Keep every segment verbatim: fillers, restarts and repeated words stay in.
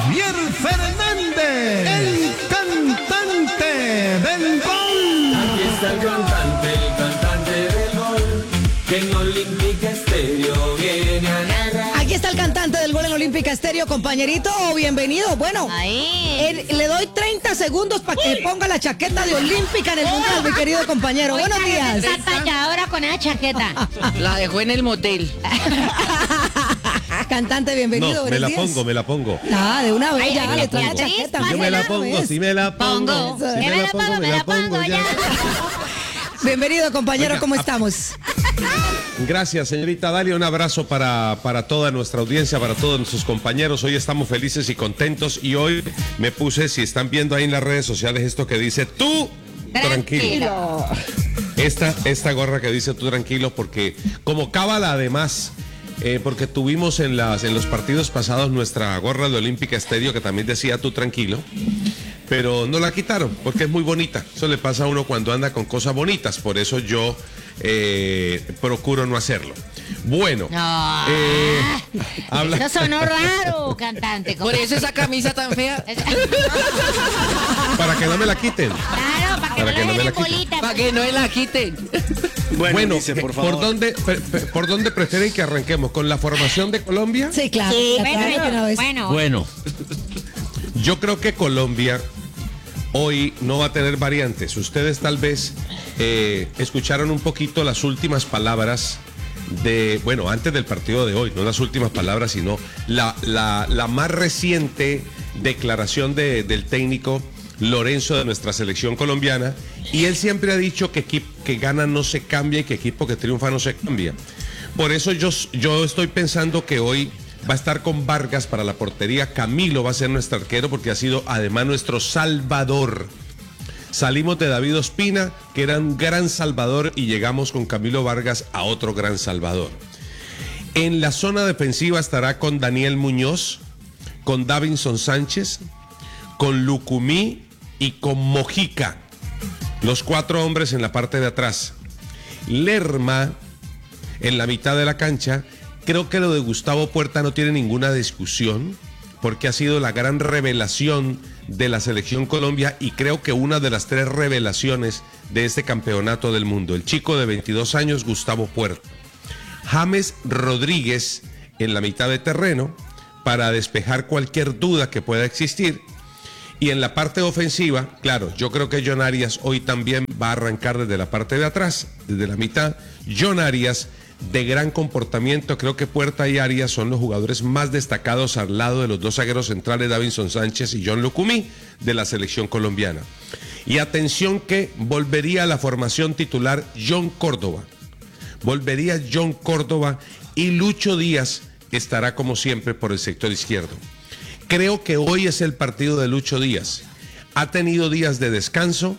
Javier Fernández, el cantante del gol. Aquí está el cantante, el cantante del gol, que en Olímpica Estéreo viene a narrar. Aquí está el cantante del gol en Olímpica Estéreo, compañerito, bienvenido. Bueno, Ahí. el- le doy treinta segundos para que ponga la chaqueta de Olímpica en el mundial, mi querido compañero. Oiga, Buenos días. Esa talladora con esa chaqueta. La dejó en el motel. Cantante, bienvenido. No, me buenos la días. pongo, me la pongo. Ah, de una vez Ay, ya, ay, le ay, trae la Beatriz, chaqueta. pásela. Yo me la ¿Una pongo, vez? si me la pongo. Pongo. Si Que me la pongo, me la pongo ya. Bienvenido, compañero, Oiga, ¿cómo a- estamos? Gracias, señorita Dalia. Un abrazo para, para toda nuestra audiencia, para todos nuestros compañeros. Hoy estamos felices y contentos. Y hoy me puse, si están viendo ahí en las redes sociales, esto que dice tú tranquilo. Esta, esta gorra que dice tú tranquilo, porque como cábala además, eh, porque tuvimos en, las, en los partidos pasados nuestra gorra de Olímpica Estéreo que también decía tú tranquilo. Pero no la quitaron porque es muy bonita. Eso le pasa a uno cuando anda con cosas bonitas. Por eso yo eh, procuro no hacerlo. Bueno, No. eh, habla- Eso sonó raro, cantante. Por eso esa camisa tan fea. para que no me la quiten. Claro, para que Para no que no le me la den quiten. bolita. Para que no me la quiten. Bueno, dice, por eh, favor. dónde, pe- pe- ¿por dónde prefieren que arranquemos? ¿Con la formación de Colombia? Sí, claro. Sí, ya bueno, trae de una vez. bueno. Bueno, Yo creo que Colombia hoy no va a tener variantes. Ustedes tal vez eh, escucharon un poquito las últimas palabras de, bueno, antes del partido de hoy, no las últimas palabras, sino la, la, la más reciente declaración de- del técnico Lorenzo de nuestra selección colombiana, y él siempre ha dicho que equipo que gana no se cambia y que equipo que triunfa no se cambia. Por eso yo, yo estoy pensando que hoy va a estar con Vargas para la portería. Camilo va a ser nuestro arquero porque ha sido además nuestro salvador. Salimos de David Ospina, que era un gran salvador, y llegamos con Camilo Vargas a otro gran salvador. En la zona defensiva estará con Daniel Muñoz, con Davinson Sánchez, con Lucumí y con Mojica. Los cuatro hombres en la parte de atrás. Lerma en la mitad de la cancha. Creo que lo de Gustavo Puerta no tiene ninguna discusión, porque ha sido la gran revelación de la selección Colombia, y creo que una de las tres revelaciones de este campeonato del mundo. El chico de veintidós años, Gustavo Puerta. James Rodríguez en la mitad de terreno para despejar cualquier duda que pueda existir. Y en la parte ofensiva, claro, yo creo que John Arias hoy también va a arrancar desde la parte de atrás, desde la mitad. John Arias, de gran comportamiento. Creo que Puerta y Arias son los jugadores más destacados al lado de los dos zagueros centrales, Davinson Sánchez y John Lucumí, de la selección colombiana. Y atención que volvería a la formación titular John Córdoba. Volvería John Córdoba, y Lucho Díaz estará como siempre por el sector izquierdo. Creo que hoy es el partido de Lucho Díaz. Ha tenido días de descanso.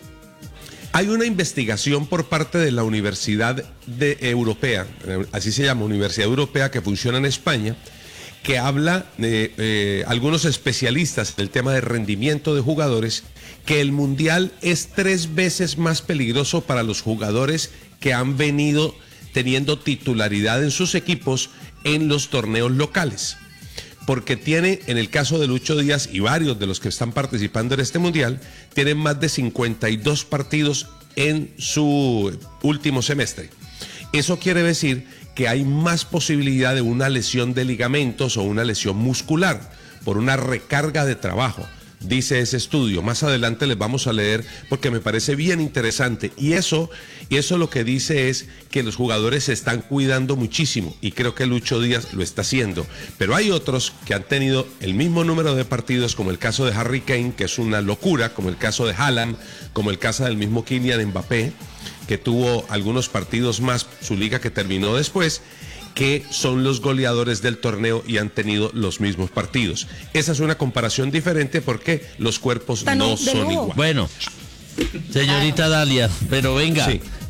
Hay una investigación por parte de la Universidad de Europea, así se llama, Universidad Europea, que funciona en España, que habla de eh, algunos especialistas del tema de rendimiento de jugadores, que el Mundial es tres veces más peligroso para los jugadores que han venido teniendo titularidad en sus equipos en los torneos locales. Porque tiene, en el caso de Lucho Díaz y varios de los que están participando en este Mundial, tienen más de cincuenta y dos partidos en su último semestre. Eso quiere decir que hay más posibilidad de una lesión de ligamentos o una lesión muscular por una recarga de trabajo, dice ese estudio. Más adelante les vamos a leer porque me parece bien interesante. Y eso, y eso lo que dice es que los jugadores se están cuidando muchísimo, y creo que Lucho Díaz lo está haciendo. Pero hay otros que han tenido el mismo número de partidos, como el caso de Harry Kane, que es una locura, como el caso de Haaland, como el caso del mismo Kylian Mbappé, que tuvo algunos partidos más, su liga que terminó después, que son los goleadores del torneo y han tenido los mismos partidos. Esa es una comparación diferente porque los cuerpos Tan no de son nuevo. iguales. bueno, señorita Dalia, pero venga, Sí.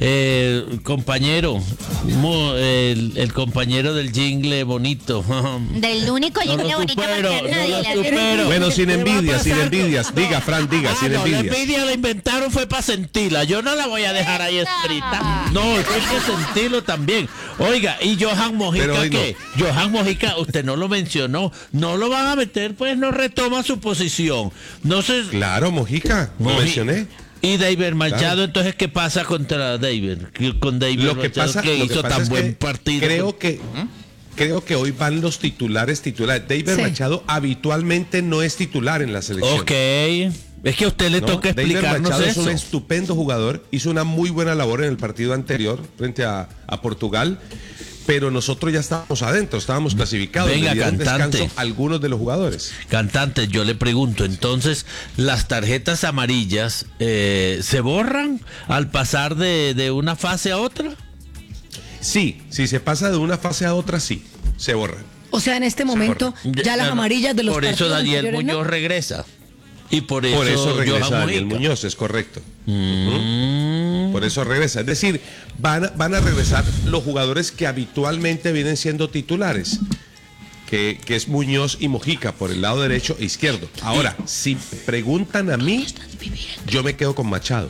Eh, compañero, mo- el, el compañero del jingle bonito. Del único No jingle lo bonito supero, porque a no nadie lo le hace. supero. Bueno, sin ¿Qué va a envidias, sin pasar? envidias. Diga, Fran, diga, Ah, sin no, la envidias. envidia la inventaron fue para sentirla. Yo no la voy a dejar ahí escrita. No, hay que sentirlo también. Oiga, ¿y Johan Mojica Pero hoy no. qué? Johan Mojica, usted no lo mencionó. No lo van a meter, pues no retoma su posición. No se... Claro, Mojica, lo Moji- mencioné. Y David Machado, Claro. entonces, ¿qué pasa contra David? ¿Qué- Con David Lo que Machado, pasa, que lo que hizo pasa tan es buen que partido. creo que creo que hoy van los titulares titulares. David Sí. Machado habitualmente no es titular en la selección. Ok. Es que a usted le ¿no? toca David explicarnos Machado es eso. un estupendo jugador, hizo una muy buena labor en el partido anterior frente a, a Portugal, pero nosotros ya estábamos adentro, estábamos clasificados. Venga, le dieron cantante. descanso a algunos de los jugadores. Cantante, yo le pregunto, entonces, ¿las tarjetas amarillas eh, se borran al pasar de, de una fase a otra? Sí, si se pasa de una fase a otra, sí, se borran. O sea, en este momento, ya las no, amarillas de los Por eso partidos Daniel anteriores, ¿no? Muñoz regresa. Y por eso, Por eso regresa Johan Daniel Mojica. Muñoz, es correcto. Mm. Por eso regresa. Es decir, van a, van a regresar los jugadores que habitualmente vienen siendo titulares, que, que es Muñoz y Mojica por el lado derecho e izquierdo. Ahora, si preguntan a mí, yo me quedo con Machado.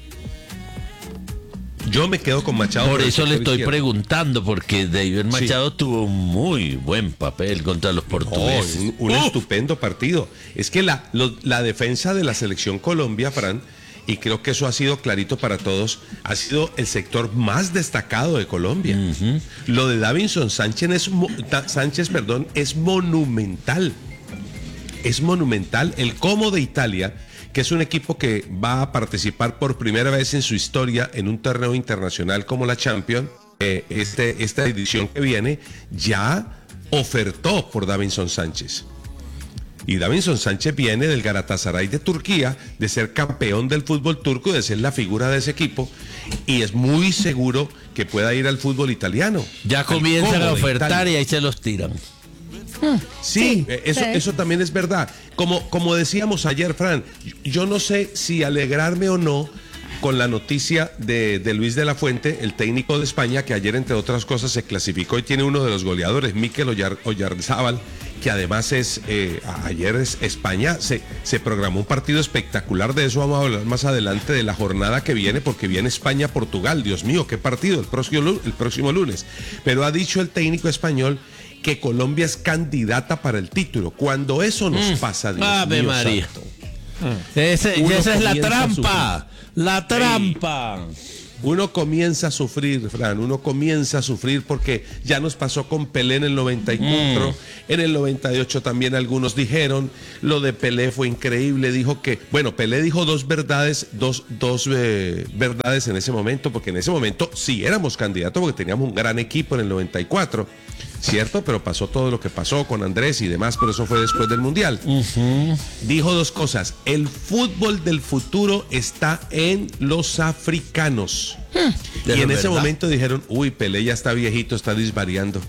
Yo me quedo con Machado. Por el eso le sector estoy izquierdo. preguntando, porque David Machado tuvo un muy buen papel contra los Oh, portugueses. un un ¡Uf! estupendo partido. Es que la, lo- la defensa de la selección Colombia, Fran, y creo que eso ha sido clarito para todos, ha sido el sector más destacado de Colombia. Lo de Davinson Sánchez es, mo- Ta- Sánchez, perdón, es monumental. Es monumental. El Como de Italia, que es un equipo que va a participar por primera vez en su historia en un torneo internacional como la Champions, eh, este, esta edición que viene, ya ofertó por Davinson Sánchez. Y Davinson Sánchez viene del Galatasaray de Turquía, de ser campeón del fútbol turco, de ser la figura de ese equipo, y es muy seguro que pueda ir al fútbol italiano. Ya al comienzan Como a de ofertar Italia. y ahí se los tiran. Sí, Sí, eh, eso, sí. eso también es verdad. Como, como decíamos ayer, Fran, yo no sé si alegrarme o no con la noticia de, de Luis de la Fuente, el técnico de España, que ayer, entre otras cosas, se clasificó y tiene uno de los goleadores, Mikel Oyar- Oyarzábal, que además es, eh, a- ayer es España, se, se programó un partido espectacular, de eso vamos a hablar más adelante de la jornada que viene, porque viene España-Portugal, Dios mío, qué partido, el próximo, lu- el próximo lunes. Pero ha dicho el técnico español que Colombia es candidata para el título. Cuando eso nos pasa, Dios Ave mío María. santo. Ese- Uno esa es la comienza a trampa. La trampa. Uno comienza a sufrir, Fran, uno comienza a sufrir porque ya nos pasó con Pelé en el noventa y cuatro, en el noventa y ocho también algunos dijeron, lo de Pelé fue increíble, dijo que, bueno, Pelé dijo dos verdades, dos, dos eh, verdades en ese momento, porque en ese momento sí éramos candidatos porque teníamos un gran equipo en el noventa y cuatro, ¿cierto? Pero pasó todo lo que pasó con Andrés y demás, pero eso fue después del Mundial. Dijo dos cosas, el fútbol del futuro está en los africanos. Y Pero en ese ¿verdad? momento dijeron, uy, Pelé ya está viejito, está disvariando.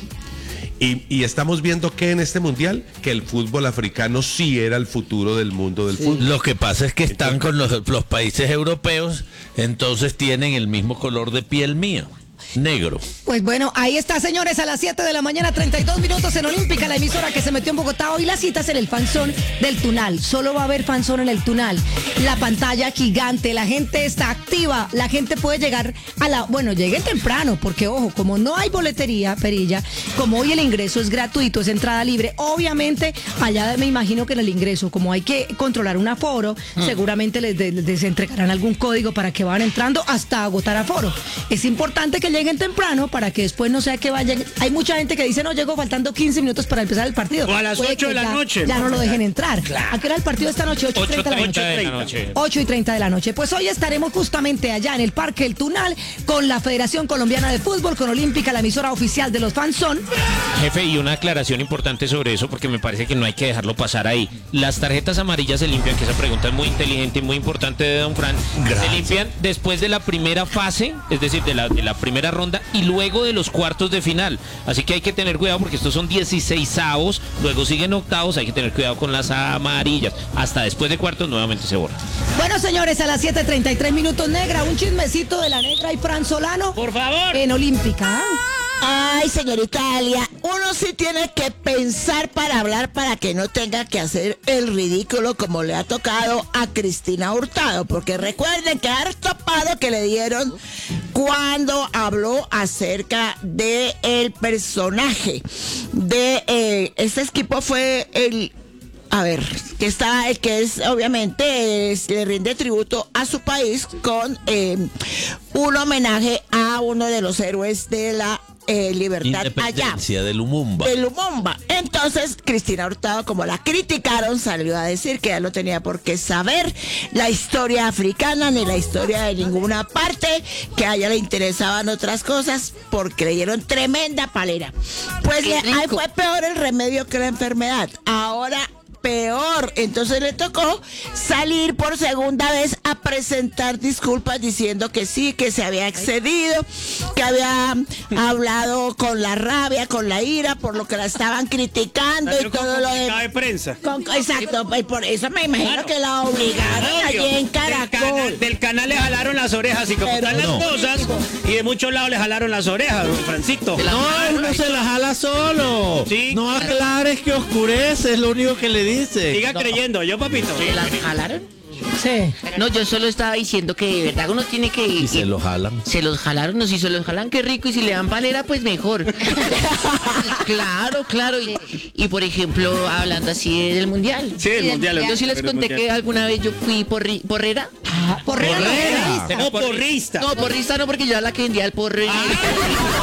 Y, y estamos viendo que en este mundial, que el fútbol africano sí era el futuro del mundo del fútbol. Lo que pasa es que están con los, los países europeos, entonces tienen el mismo color de piel mío, negro. Pues bueno, ahí está, señores, a las siete de la mañana, treinta y dos minutos en Olímpica, la emisora que se metió en Bogotá. Hoy las citas en el fanzón del Tunal. Solo va a haber fanzón en el Tunal. La pantalla gigante, la gente está activa, la gente puede llegar a la... Bueno, lleguen temprano, porque ojo, como no hay boletería, Perilla, como hoy el ingreso es gratuito, es entrada libre, obviamente allá me imagino que en el ingreso, como hay que controlar un aforo, seguramente les, de- les entregarán algún código para que vayan entrando hasta agotar aforo. Es importante que lleguen temprano para que después no sea que vayan. Hay mucha gente que dice, no, llego faltando quince minutos para empezar el partido. O a las Puede ocho que de la ya- noche. Ya no lo dejen entrar. ¿A qué hora el partido esta noche? ocho y treinta de la noche. de la noche. ocho y treinta de la noche. Pues hoy estaremos justamente allá en el Parque El Tunal con la Federación Colombiana de Fútbol, con Olímpica, la emisora oficial de los Fanzón. Jefe, y una aclaración importante sobre eso, porque me parece que no hay que dejarlo pasar ahí. Las tarjetas amarillas se limpian, que esa pregunta es muy inteligente y muy importante de don Fran. Se limpian después de la primera fase, es decir, de la, de la primera primera ronda y luego de los cuartos de final. Así que hay que tener cuidado porque estos son dieciseisavos, luego siguen octavos, hay que tener cuidado con las amarillas. Hasta después de cuartos nuevamente se borra. Bueno, señores, a las siete treinta y tres minutos, negra, un chismecito de la negra y Fran Solano. Por favor. En Olímpica. Ay, señorita Alia, uno sí tiene que pensar para hablar para que no tenga que hacer el ridículo como le ha tocado a Cristina Hurtado, porque recuerden que harto palo que le dieron cuando habló acerca de el personaje de eh, este equipo fue el A ver, que está, que es obviamente es, le rinde tributo a su país con eh, un homenaje a uno de los héroes de la eh, libertad allá. Independencia de Lumumba. De Lumumba. Entonces, Cristina Hurtado, como la criticaron, salió a decir que ya no tenía por qué saber la historia africana ni la historia de ninguna parte, que a ella le interesaban otras cosas, porque le dieron tremenda palera. Pues le, ahí fue peor el remedio que la enfermedad. Ahora peor, entonces le tocó salir por segunda vez a presentar disculpas diciendo que sí, que se había excedido, que había hablado con la rabia, con la ira, por lo que la estaban criticando y todo lo de... de prensa. Con- exacto, y por eso me imagino Claro. que la obligaron allí en Del canal, Caracol. del canal le jalaron las orejas y como Pero están las no. cosas, y de muchos lados le jalaron las orejas, don Francito. No, uno se la jala solo. Sí. No aclares que oscurece, es lo único que le dice. Siga creyendo, yo papito. ¿Las jalaron? Sí. No, yo solo estaba diciendo que de verdad uno tiene que... Y se lo jalan. Se los jalaron, no, si se los jalan, qué rico, y si le dan palera, pues mejor. Claro, claro, y, y por ejemplo, hablando así del mundial. Sí, el mundial. Yo sí les el conté mundial. que alguna vez yo fui porri- porrera. Porrera. Porrera. No, porrista. No, porrista no, porque yo era la que vendía el porro.